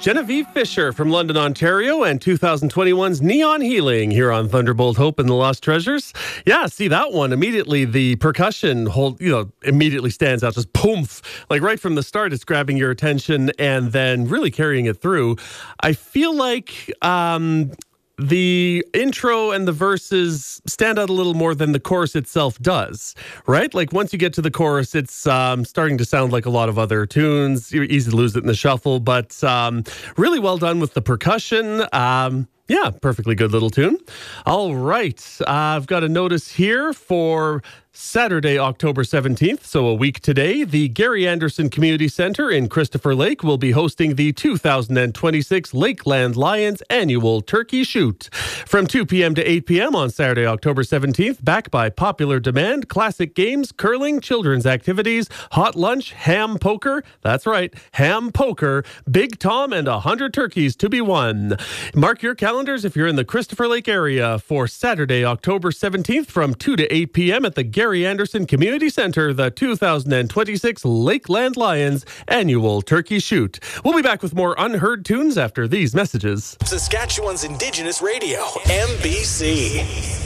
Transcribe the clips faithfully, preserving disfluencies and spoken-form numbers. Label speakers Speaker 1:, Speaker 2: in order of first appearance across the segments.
Speaker 1: Genevieve Fisher from London, Ontario, and twenty twenty-one's Neon Healing here on Thunderbolt Hope and the Lost Treasures. Yeah, see that one immediately. The percussion hold, you know, immediately stands out. Just poof, like right from the start, it's grabbing your attention and then really carrying it through. I feel like um, the intro and the verses stand out a little more than the chorus itself does, right? Like once you get to the chorus, it's um, starting to sound like a lot of other tunes. You're easy to lose it in the shuffle, but um, really well done with the percussion. Um, yeah, perfectly good little tune. All right. Uh, I've got a notice here for Saturday, October seventeenth, so a week today, the Gary Anderson Community Centre in Christopher Lake will be hosting the two thousand twenty-six Lakeland Lions annual turkey shoot. From two p.m. to eight p.m. on Saturday, October seventeenth, backed by popular demand, classic games, curling, children's activities, hot lunch, ham poker, that's right, ham poker, Big Tom, and one hundred turkeys to be won. Mark your calendars if you're in the Christopher Lake area for Saturday, October seventeenth from two to eight p.m. at the Gary Gary Anderson Community Centre, the two thousand twenty-six Lakeland Lions annual turkey shoot. We'll be back with more unheard tunes after these messages.
Speaker 2: Saskatchewan's Indigenous Radio, M B C.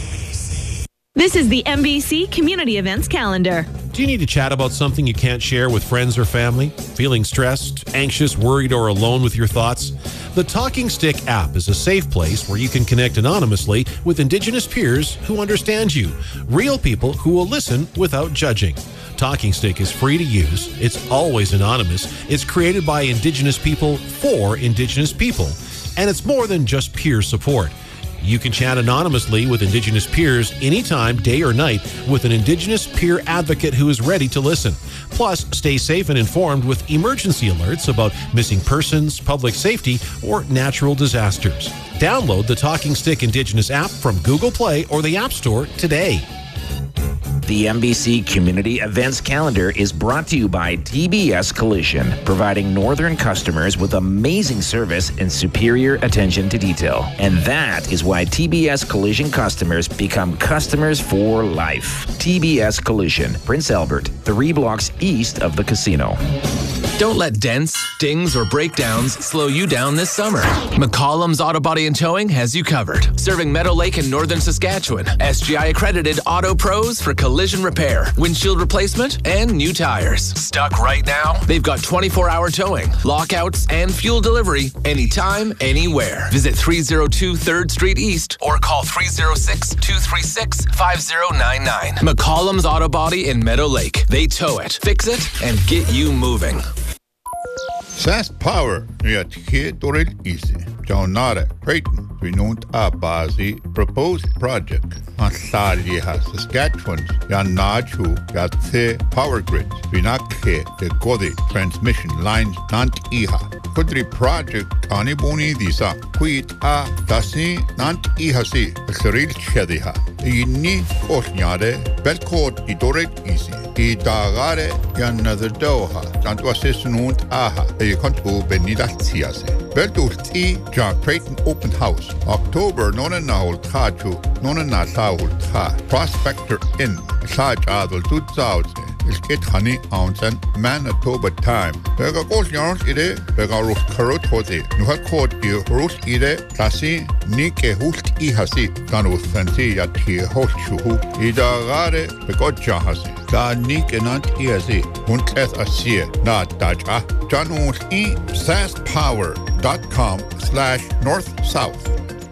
Speaker 3: This is the M B C Community Events Calendar.
Speaker 4: Do you need to chat about something you can't share with friends or family? Feeling stressed, anxious, worried, or alone with your thoughts? The Talking Stick app is a safe place where you can connect anonymously with Indigenous peers who understand you. Real people who will listen without judging. Talking Stick is free to use. It's always anonymous. It's created by Indigenous people for Indigenous people. And it's more than just peer support. You can chat anonymously with Indigenous peers anytime, day or night, with an Indigenous peer advocate who is ready to listen. Plus, stay safe and informed with emergency alerts about missing persons, public safety, or natural disasters. Download the Talking Stick Indigenous app from Google Play or the App Store today.
Speaker 5: The M B C Community Events Calendar is brought to you by T B S Collision, providing northern customers with amazing service and superior attention to detail. And that is why T B S Collision customers become customers for life. T B S Collision, Prince Albert, three blocks east of the casino.
Speaker 6: Don't let dents, dings, or breakdowns slow you down this summer. McCollum's Auto Body and Towing has you covered. Serving Meadow Lake and Northern Saskatchewan. S G I accredited Auto Pros for collision repair, windshield replacement, and new tires. Stuck right now? They've got twenty-four hour towing, lockouts, and fuel delivery anytime, anywhere. Visit three oh two third Street East or call three oh six, two three six, five oh nine nine. McCollum's Auto Body in Meadow Lake. They tow it, fix it, and get you moving.
Speaker 7: Sask Power at He Doril Isi, Jaunare, Creighton, Renount Abazi, proposed project on Saliha, Saskatchewan, Yanachu, Yatse Power Grids, Vinakhe, the Godi transmission lines, Nant Iha. Kudri project Anibuni Disa, Quit A, Dasi, Nant Ihasi, Seril Shadiha. Inni Osnyare, Belkot Idorek Isi, Idagare, Yanather Doha, Dantuasesununt Aha, a contu Benidatiase. Beldusti, John Creighton Open House, October Nonanahul Taju, Nonanasahul Ta, Prospector Inn, Saj Adel Tutzauze. Ilket honey ounce and Manitoba time. Vega goes yarns ide, Vega rus carrot hote, Nuha code you rus ide, Tassi, Nike hust ihasi, Danus fancy at he host shuhu, Ida gare, Begotja hasi, Da Nik enant iasi, Hunteth asia, not Daja, Janus e saskpower.com slash north south.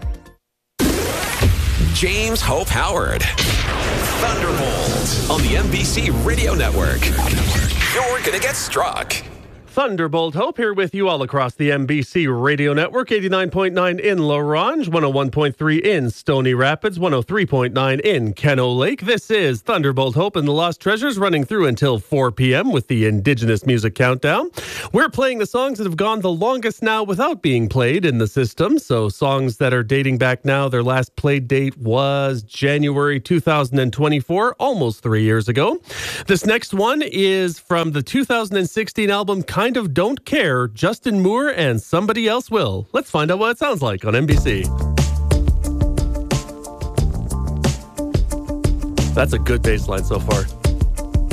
Speaker 2: James Hope Howard. Thunderbolt on the M B C Radio Network. You're gonna get struck.
Speaker 1: Thunderbolt Hope here with you all across the M B C Radio Network, eighty-nine point nine in La Ronge, one oh one point three in Stony Rapids, one oh three point nine in Kenno Lake. This is Thunderbolt Hope and the Lost Treasures, running through until four p.m. with the Indigenous Music Countdown. We're playing the songs that have gone the longest now without being played in the system, so songs that are dating back now. Their last played date was January two thousand twenty-four, almost three years ago. This next one is from the two thousand sixteen album Kind of Don't Care, Justin Moore and Somebody Else Will. Let's find out what it sounds like on M B C. That's a good bass line so far.